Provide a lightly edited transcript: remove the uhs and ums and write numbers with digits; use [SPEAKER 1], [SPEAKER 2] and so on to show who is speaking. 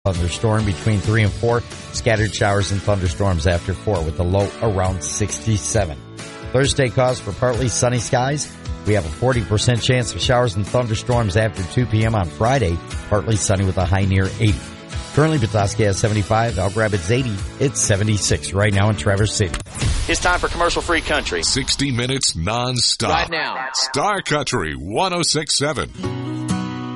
[SPEAKER 1] thunderstorm between 3 and 4. Scattered showers and thunderstorms after 4 with the low around 67. Thursday calls for partly sunny skies. We have a 40% chance of showers and thunderstorms after 2 p.m. on Friday. Partly sunny with a high near 80. Currently, Petoskey has 75. Elk Rapids 80. It's 76 right now in Traverse City.
[SPEAKER 2] It's time for commercial-free country.
[SPEAKER 3] 60 minutes non-stop.
[SPEAKER 2] Right now.
[SPEAKER 3] Star Country 106.7.